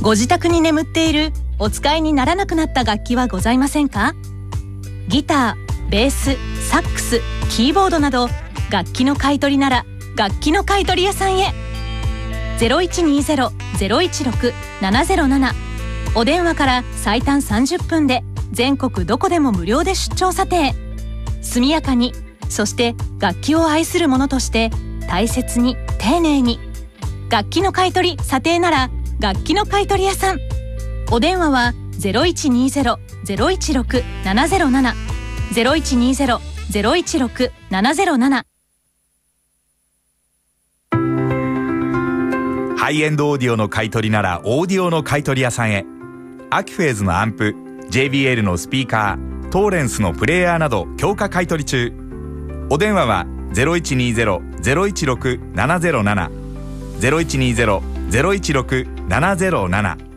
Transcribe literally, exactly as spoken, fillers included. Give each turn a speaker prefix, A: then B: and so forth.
A: ご自宅に眠っているお使いにならなくなった楽器はございませんか？ギター、ベース、サックス、キーボードなど楽器の買い取りなら楽器の買い取り屋さんへ。 ゼロいちにゼロ ゼロいちろく ななゼロなな お電話から最短さんじゅっぷんで全国どこでも無料で出張査定。速やかに、そして楽器を愛する者として大切に丁寧に。楽器の買い取り査定なら楽器の買い取り屋さん。お電話は ゼロいちにゼロ ゼロいちろく ななゼロなな ゼロいちにゼロ ゼロいちろく ななゼロなな。
B: ハイエンドオーディオの買い取りならオーディオの買い取り屋さんへ。アキフェーズのアンプ、 ジェイビーエル のスピーカー、トーレンスのプレイヤーなど強化買い取り中。お電話は ゼロいちにゼロ ゼロいちろく ななゼロなな ゼロいちにゼロ ゼロいちろく ななゼロなな。